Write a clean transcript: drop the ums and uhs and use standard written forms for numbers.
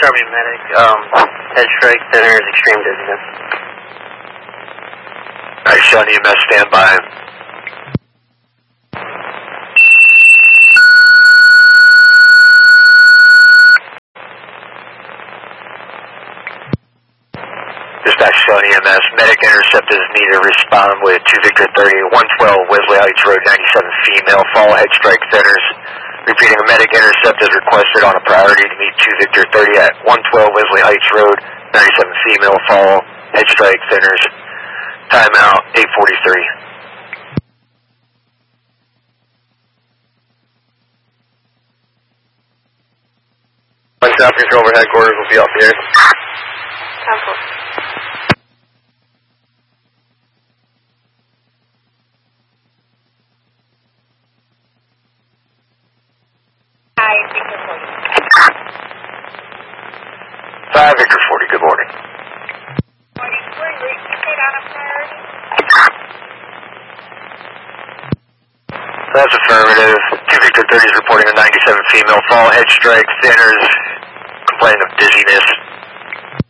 Army medic, head strike center is extreme dizziness. Alright, Sean EMS, stand by. Dispatch Sean EMS, medic interceptors need to respond with 2 Victor 30, 112 Wesley Heights Road, 97 female, fall head strike centers. Repeating, a medic intercept is requested on a priority to meet 2 Victor 30 at 112 Wesley Heights Road, 97 female, fall head strike centers. Timeout, 8:43. One South Control over headquarters will be off the air. Cancel. Hi, Victor 40. 5 Victor 40, good morning. Morning. Were you stayed on a priority? That's affirmative. 2 Victor 30 is reporting a 97 female, fall head strike centers, complaining of dizziness.